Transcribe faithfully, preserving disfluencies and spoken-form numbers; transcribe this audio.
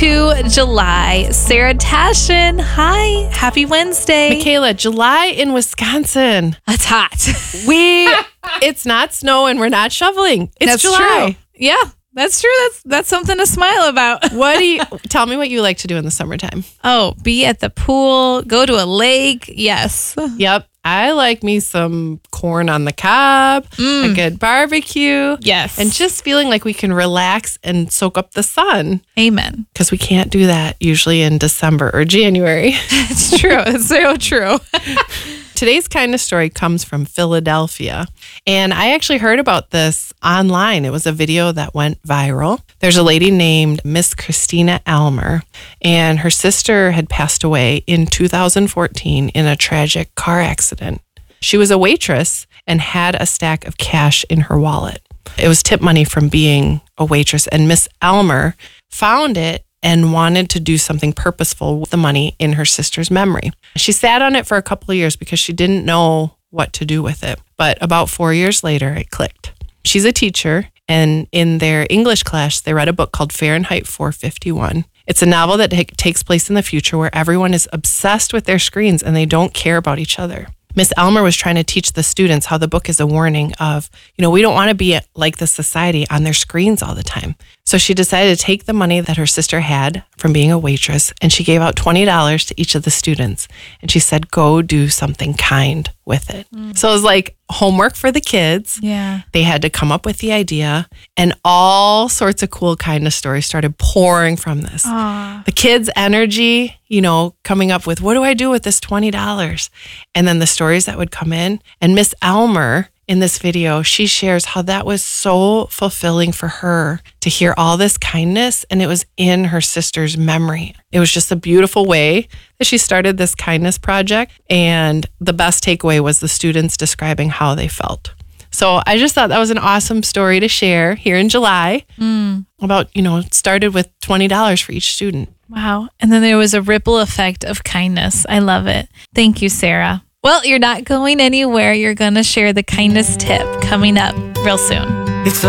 to July. Sarah Tashin, hi. Happy Wednesday. Michaela, July in Wisconsin. It's hot. We, it's not snow and we're not shoveling. It's That's July. true. Yeah, that's true. That's that's something to smile about. What do you, tell me what you like to do in the summertime. Oh, be at the pool, go to a lake. Yes. Yep. I like me some corn on the cob, Mm. a good barbecue. Yes. And just feeling like we can relax and soak up the sun Amen. because we can't do that usually in December or January. It's true. It's so true. Today's kindness story comes from Philadelphia. And I actually heard about this online. It was a video that went viral. There's a lady named Miss Christina Almer, and her sister had passed away in two thousand fourteen in a tragic car accident. She was a waitress and had a stack of cash in her wallet. It was tip money from being a waitress, and Miss Almer found it and wanted to do something purposeful with the money in her sister's memory. She sat on it for a couple of years because she didn't know what to do with it. But about four years later, it clicked. She's a teacher, and in their English class, they read a book called Fahrenheit four fifty-one. It's a novel that ta- takes place in the future where everyone is obsessed with their screens and they don't care about each other. Miss Elmer was trying to teach the students how the book is a warning of, you know, we don't want to be like the society on their screens all the time. So she decided to take the money that her sister had from being a waitress, and she gave out twenty dollars to each of the students. And she said, go do something kind with it. Mm. So it was like homework for the kids. Yeah. They had to come up with the idea, and all sorts of cool kindness stories started pouring from this. Aww. The kids' energy, you know, coming up with, what do I do with this twenty dollars? And then the stories that would come in. And Miss Elmer, in this video, she shares how that was so fulfilling for her to hear all this kindness, and it was in her sister's memory. It was just a beautiful way that she started this kindness project, and the best takeaway was the students describing how they felt. So I just thought that was an awesome story to share here in July Mm. about, you know, it started with twenty dollars for each student. Wow. And then there was a ripple effect of kindness. I love it. Thank you, Sarah. Well, you're not going anywhere. You're going to share the kindness tip coming up real soon. It's